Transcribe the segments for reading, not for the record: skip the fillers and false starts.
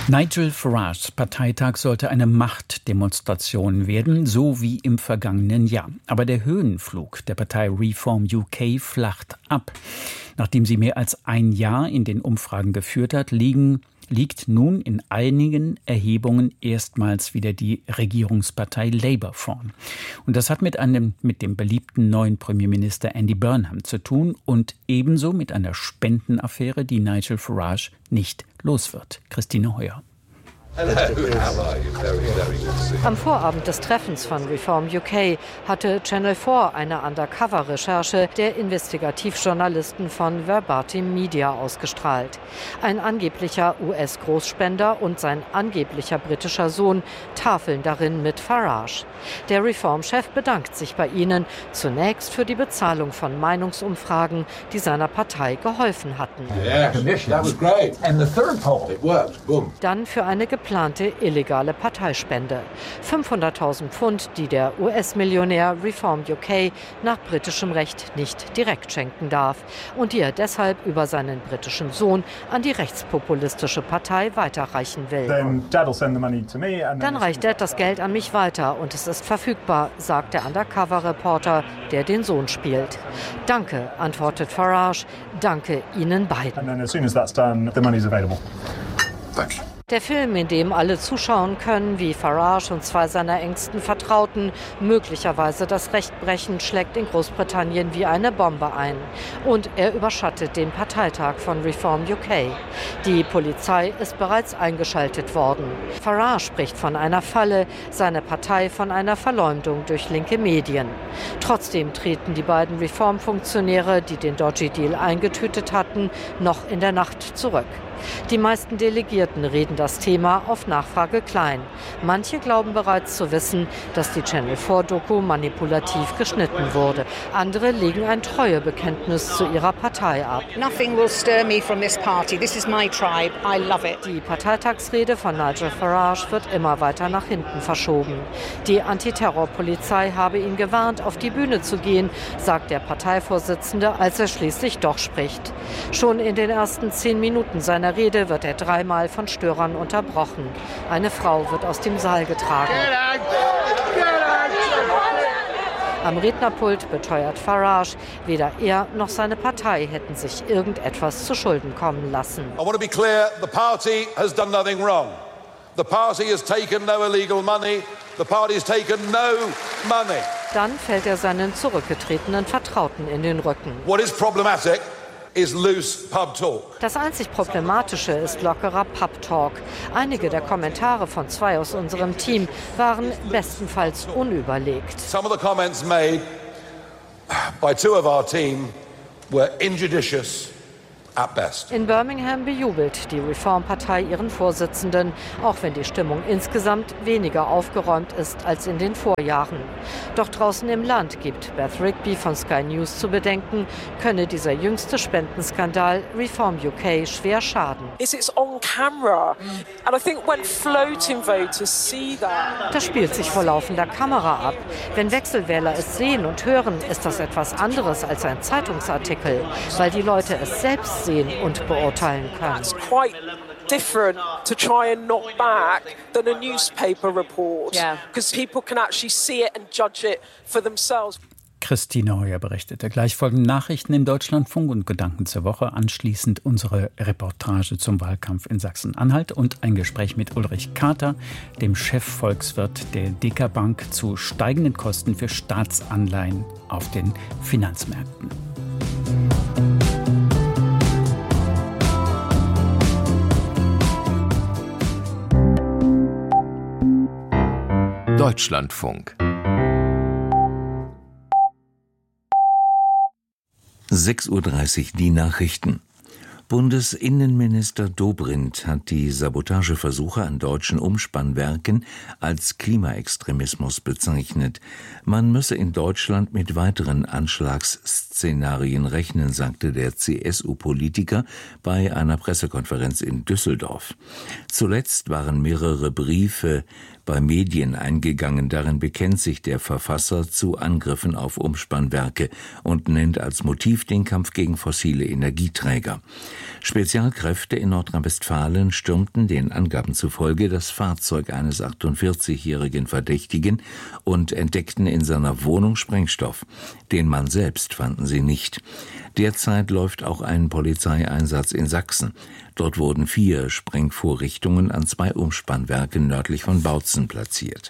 Nigel Farages Parteitag sollte eine Machtdemonstration werden, so wie im vergangenen Jahr. Aber der Höhenflug der Partei Reform UK flacht ab. Nachdem sie mehr als ein Jahr in den Umfragen geführt hat, liegt nun in einigen Erhebungen erstmals wieder die Regierungspartei Labour vorn. Und das hat mit dem beliebten neuen Premierminister Andy Burnham zu tun und ebenso mit einer Spendenaffäre, die Nigel Farage nicht los wird. Christine Heuer. Am Vorabend des Treffens von Reform UK hatte Channel 4 eine Undercover-Recherche der Investigativjournalisten von Verbatim Media ausgestrahlt. Ein angeblicher US-Großspender und sein angeblicher britischer Sohn tafeln darin mit Farage. Der Reform-Chef bedankt sich bei ihnen zunächst für die Bezahlung von Meinungsumfragen, die seiner Partei geholfen hatten. Dann für eine geplante illegale Parteispende. 500.000 Pfund, die der US-Millionär Reform UK nach britischem Recht nicht direkt schenken darf und die er deshalb über seinen britischen Sohn an die rechtspopulistische Partei weiterreichen will. Dann reicht Dad das Geld an mich weiter und es ist verfügbar, sagt der Undercover-Reporter, der den Sohn spielt. Danke, antwortet Farage, danke Ihnen beiden. Der Film, in dem alle zuschauen können, wie Farage und zwei seiner engsten Vertrauten möglicherweise das Recht brechen, schlägt in Großbritannien wie eine Bombe ein. Und er überschattet den Parteitag von Reform UK. Die Polizei ist bereits eingeschaltet worden. Farage spricht von einer Falle, seine Partei von einer Verleumdung durch linke Medien. Trotzdem treten die beiden Reformfunktionäre, die den Dodgy Deal eingetütet hatten, noch in der Nacht zurück. Die meisten Delegierten reden das Thema auf Nachfrage klein. Manche glauben bereits zu wissen, dass die Channel 4-Doku manipulativ geschnitten wurde. Andere legen ein Treuebekenntnis zu ihrer Partei ab. Die Parteitagsrede von Nigel Farage wird immer weiter nach hinten verschoben. Die Antiterrorpolizei habe ihn gewarnt, auf die Bühne zu gehen, sagt der Parteivorsitzende, als er schließlich doch spricht. Schon in den ersten 10 Minuten seiner Rede wird er 3-mal von Störern unterbrochen. Eine Frau wird aus dem Saal getragen. Am Rednerpult beteuert Farage, weder er noch seine Partei hätten sich irgendetwas zu Schulden kommen lassen. I want to be clear, the party has done nothing wrong. The party has taken no illegal money. The party has taken no money. Dann fällt er seinen zurückgetretenen Vertrauten in den Rücken. What is problematic is loose pub talk. Das einzig Problematische ist lockerer Pub-Talk. Einige der Kommentare von 2 aus unserem Team waren bestenfalls unüberlegt. Some of the comments made by 2 of our team were injudicious at best. In Birmingham bejubelt die Reformpartei ihren Vorsitzenden, auch wenn die Stimmung insgesamt weniger aufgeräumt ist als in den Vorjahren. Doch draußen im Land gibt Beth Rigby von Sky News zu bedenken, könne dieser jüngste Spendenskandal Reform UK schwer schaden. Das spielt sich vor laufender Kamera ab. Wenn Wechselwähler es sehen und hören, ist das etwas anderes als ein Zeitungsartikel, weil die Leute es selbst sehen und beurteilen können. Different to try and knock back than a newspaper report, because people can actually see it and judge it for themselves. Christine Heuer berichtete. Gleich folgen Nachrichten im Deutschlandfunk und Gedanken zur Woche. Anschließend unsere Reportage zum Wahlkampf in Sachsen-Anhalt und ein Gespräch mit Ulrich Kater, dem Chefvolkswirt der DK Bank, zu steigenden Kosten für Staatsanleihen auf den Finanzmärkten. Deutschlandfunk 6:30 Uhr die Nachrichten. Bundesinnenminister Dobrindt hat die Sabotageversuche an deutschen Umspannwerken als Klimaextremismus bezeichnet. Man müsse in Deutschland mit weiteren Anschlagsszenarien rechnen, sagte der CSU-Politiker bei einer Pressekonferenz in Düsseldorf. Zuletzt waren mehrere Briefe bei Medien eingegangen. Darin bekennt sich der Verfasser zu Angriffen auf Umspannwerke und nennt als Motiv den Kampf gegen fossile Energieträger. Spezialkräfte in Nordrhein-Westfalen stürmten den Angaben zufolge das Fahrzeug eines 48-jährigen Verdächtigen und entdeckten in seiner Wohnung Sprengstoff. Den Mann selbst fanden sie nicht. Derzeit läuft auch ein Polizeieinsatz in Sachsen. Dort wurden 4 Sprengvorrichtungen an 2 Umspannwerken nördlich von Bautzen platziert.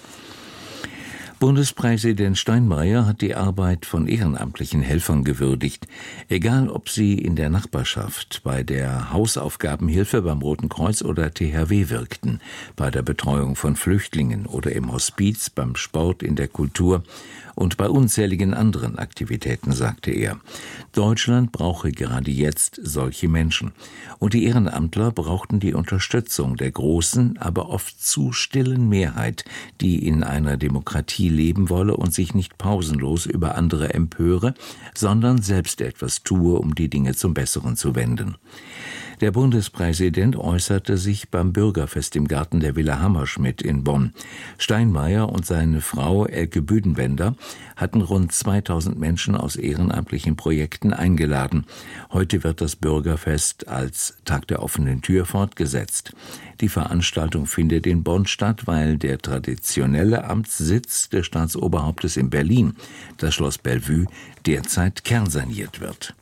Bundespräsident Steinmeier hat die Arbeit von ehrenamtlichen Helfern gewürdigt, egal ob sie in der Nachbarschaft, bei der Hausaufgabenhilfe beim Roten Kreuz oder THW wirkten, bei der Betreuung von Flüchtlingen oder im Hospiz, beim Sport, in der Kultur und bei unzähligen anderen Aktivitäten, sagte er. Deutschland brauche gerade jetzt solche Menschen. Und die Ehrenamtler brauchten die Unterstützung der großen, aber oft zu stillen Mehrheit, die in einer Demokratie leben wolle und sich nicht pausenlos über andere empöre, sondern selbst etwas tue, um die Dinge zum Besseren zu wenden. Der Bundespräsident äußerte sich beim Bürgerfest im Garten der Villa Hammerschmidt in Bonn. Steinmeier und seine Frau Elke Büdenbender hatten rund 2000 Menschen aus ehrenamtlichen Projekten eingeladen. Heute wird das Bürgerfest als Tag der offenen Tür fortgesetzt. Die Veranstaltung findet in Bonn statt, weil der traditionelle Amtssitz des Staatsoberhauptes in Berlin, das Schloss Bellevue, derzeit kernsaniert wird.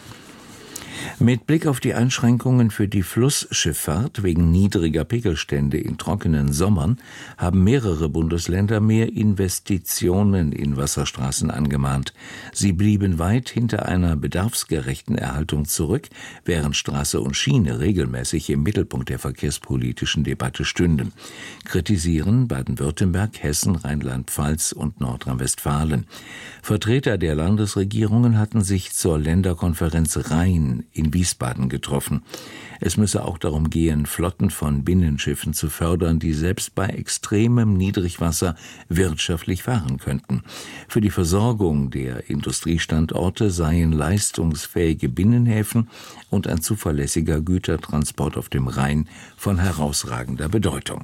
Mit Blick auf die Einschränkungen für die Flussschifffahrt wegen niedriger Pegelstände in trockenen Sommern haben mehrere Bundesländer mehr Investitionen in Wasserstraßen angemahnt. Sie blieben weit hinter einer bedarfsgerechten Erhaltung zurück, während Straße und Schiene regelmäßig im Mittelpunkt der verkehrspolitischen Debatte stünden. Kritisieren Baden-Württemberg, Hessen, Rheinland-Pfalz und Nordrhein-Westfalen. Vertreter der Landesregierungen hatten sich zur Länderkonferenz Rhein in Wiesbaden getroffen. Es müsse auch darum gehen, Flotten von Binnenschiffen zu fördern, die selbst bei extremem Niedrigwasser wirtschaftlich fahren könnten. Für die Versorgung der Industriestandorte seien leistungsfähige Binnenhäfen und ein zuverlässiger Gütertransport auf dem Rhein von herausragender Bedeutung.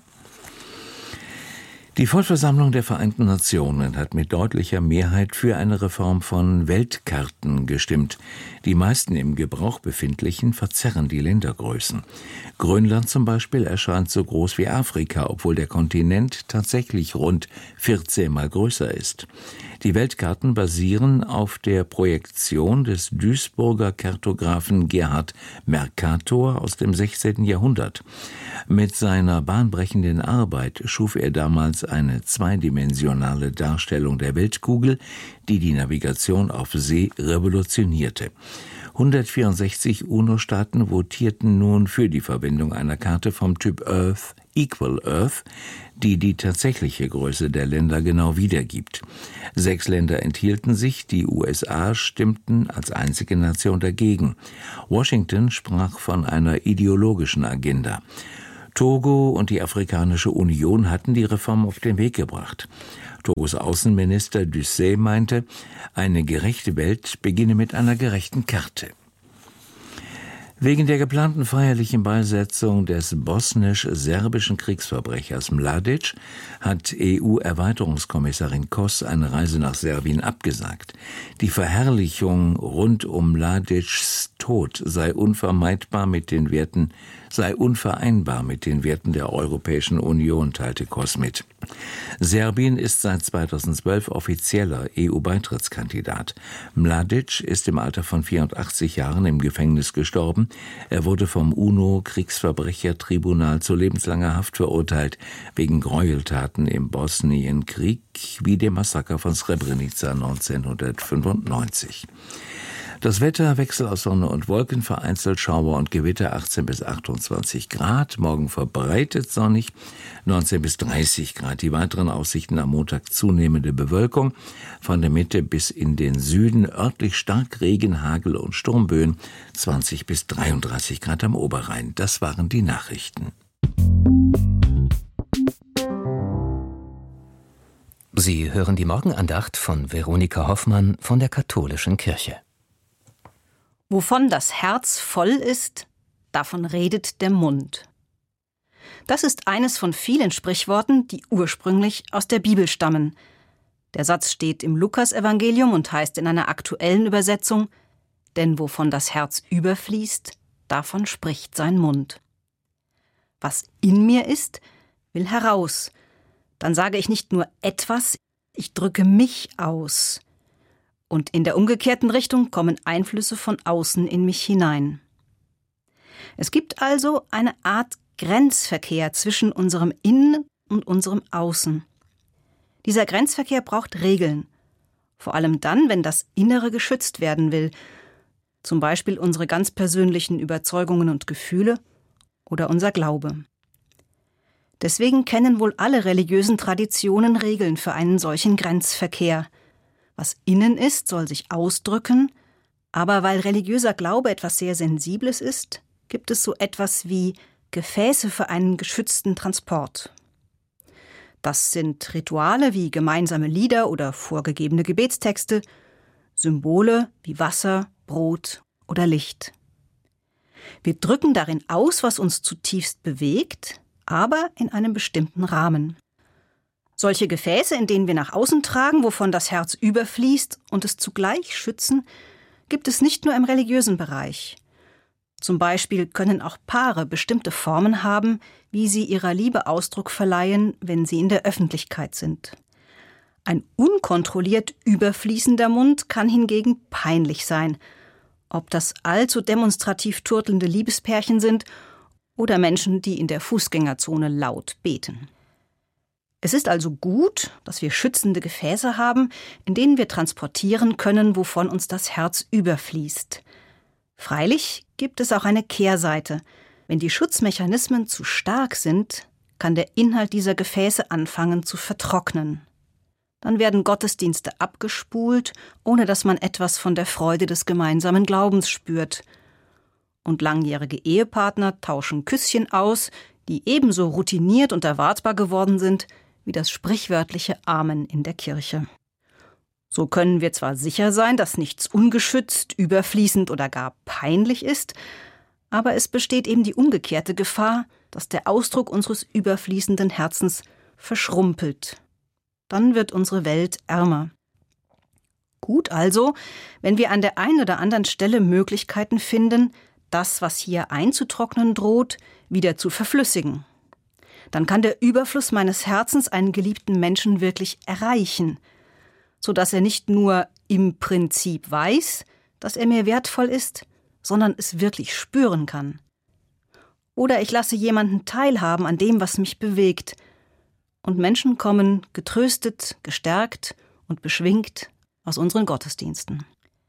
Die Vollversammlung der Vereinten Nationen hat mit deutlicher Mehrheit für eine Reform von Weltkarten gestimmt. Die meisten im Gebrauch befindlichen verzerren die Ländergrößen. Grönland zum Beispiel erscheint so groß wie Afrika, obwohl der Kontinent tatsächlich rund 14-mal größer ist. Die Weltkarten basieren auf der Projektion des Duisburger Kartografen Gerhard Mercator aus dem 16. Jahrhundert. Mit seiner bahnbrechenden Arbeit schuf er damals eine zweidimensionale Darstellung der Weltkugel, die die Navigation auf See revolutionierte. 164 UNO-Staaten votierten nun für die Verwendung einer Karte vom Typ Earth Equal Earth, die die tatsächliche Größe der Länder genau wiedergibt. 6 Länder enthielten sich, die USA stimmten als einzige Nation dagegen. Washington sprach von einer ideologischen Agenda. Togo und die Afrikanische Union hatten die Reform auf den Weg gebracht. Togos Außenminister Dussey meinte, eine gerechte Welt beginne mit einer gerechten Karte. Wegen der geplanten feierlichen Beisetzung des bosnisch-serbischen Kriegsverbrechers Mladic hat EU-Erweiterungskommissarin Kos eine Reise nach Serbien abgesagt. Die Verherrlichung rund um Mladics Tod sei unvereinbar mit den Werten der Europäischen Union, teilte Kos mit. Serbien ist seit 2012 offizieller EU-Beitrittskandidat. Mladic ist im Alter von 84 Jahren im Gefängnis gestorben. Er wurde vom UNO-Kriegsverbrechertribunal zu lebenslanger Haft verurteilt, wegen Gräueltaten im Bosnienkrieg wie dem Massaker von Srebrenica 1995. Das Wetter: Wechsel aus Sonne und Wolken, vereinzelt Schauer und Gewitter, 18 bis 28 Grad. Morgen verbreitet sonnig, 19 bis 30 Grad. Die weiteren Aussichten: am Montag zunehmende Bewölkung, von der Mitte bis in den Süden örtlich stark Regen, Hagel und Sturmböen, 20 bis 33 Grad am Oberrhein. Das waren die Nachrichten. Sie hören die Morgenandacht von Veronika Hoffmann von der Katholischen Kirche. Wovon das Herz voll ist, davon redet der Mund. Das ist eines von vielen Sprichworten, die ursprünglich aus der Bibel stammen. Der Satz steht im Lukasevangelium und heißt in einer aktuellen Übersetzung: Denn wovon das Herz überfließt, davon spricht sein Mund. Was in mir ist, will heraus. Dann sage ich nicht nur etwas, ich drücke mich aus. Und in der umgekehrten Richtung kommen Einflüsse von außen in mich hinein. Es gibt also eine Art Grenzverkehr zwischen unserem Innen und unserem Außen. Dieser Grenzverkehr braucht Regeln, vor allem dann, wenn das Innere geschützt werden will, zum Beispiel unsere ganz persönlichen Überzeugungen und Gefühle oder unser Glaube. Deswegen kennen wohl alle religiösen Traditionen Regeln für einen solchen Grenzverkehr. Was innen ist, soll sich ausdrücken, aber weil religiöser Glaube etwas sehr Sensibles ist, gibt es so etwas wie Gefäße für einen geschützten Transport. Das sind Rituale wie gemeinsame Lieder oder vorgegebene Gebetstexte, Symbole wie Wasser, Brot oder Licht. Wir drücken darin aus, was uns zutiefst bewegt, aber in einem bestimmten Rahmen. Solche Gefäße, in denen wir nach außen tragen, wovon das Herz überfließt und es zugleich schützen, gibt es nicht nur im religiösen Bereich. Zum Beispiel können auch Paare bestimmte Formen haben, wie sie ihrer Liebe Ausdruck verleihen, wenn sie in der Öffentlichkeit sind. Ein unkontrolliert überfließender Mund kann hingegen peinlich sein, ob das allzu demonstrativ turtelnde Liebespärchen sind oder Menschen, die in der Fußgängerzone laut beten. Es ist also gut, dass wir schützende Gefäße haben, in denen wir transportieren können, wovon uns das Herz überfließt. Freilich gibt es auch eine Kehrseite. Wenn die Schutzmechanismen zu stark sind, kann der Inhalt dieser Gefäße anfangen zu vertrocknen. Dann werden Gottesdienste abgespult, ohne dass man etwas von der Freude des gemeinsamen Glaubens spürt. Und langjährige Ehepartner tauschen Küsschen aus, die ebenso routiniert und erwartbar geworden sind wie das sprichwörtliche Amen in der Kirche. So können wir zwar sicher sein, dass nichts ungeschützt, überfließend oder gar peinlich ist, aber es besteht eben die umgekehrte Gefahr, dass der Ausdruck unseres überfließenden Herzens verschrumpelt. Dann wird unsere Welt ärmer. Gut also, wenn wir an der einen oder anderen Stelle Möglichkeiten finden, das, was hier einzutrocknen droht, wieder zu verflüssigen. Dann kann der Überfluss meines Herzens einen geliebten Menschen wirklich erreichen, sodass er nicht nur im Prinzip weiß, dass er mir wertvoll ist, sondern es wirklich spüren kann. Oder ich lasse jemanden teilhaben an dem, was mich bewegt, und Menschen kommen getröstet, gestärkt und beschwingt aus unseren Gottesdiensten.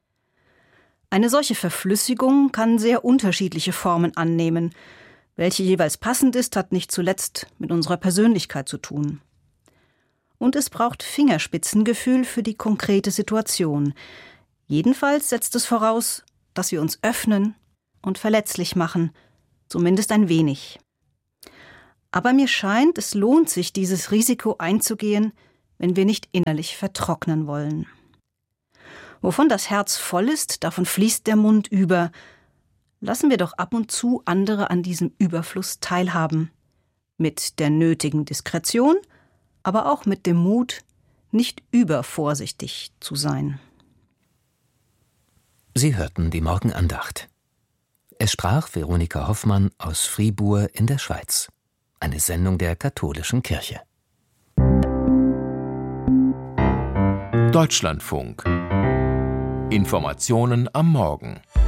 Eine solche Verflüssigung kann sehr unterschiedliche Formen annehmen. Welche jeweils passend ist, hat nicht zuletzt mit unserer Persönlichkeit zu tun. Und es braucht Fingerspitzengefühl für die konkrete Situation. Jedenfalls setzt es voraus, dass wir uns öffnen und verletzlich machen, zumindest ein wenig. Aber mir scheint, es lohnt sich, dieses Risiko einzugehen, wenn wir nicht innerlich vertrocknen wollen. Wovon das Herz voll ist, davon fließt der Mund über. Lassen wir doch ab und zu andere an diesem Überfluss teilhaben. Mit der nötigen Diskretion, aber auch mit dem Mut, nicht übervorsichtig zu sein. Sie hörten die Morgenandacht. Es sprach Veronika Hoffmann aus Fribourg in der Schweiz. Eine Sendung der Katholischen Kirche. Deutschlandfunk. Informationen am Morgen.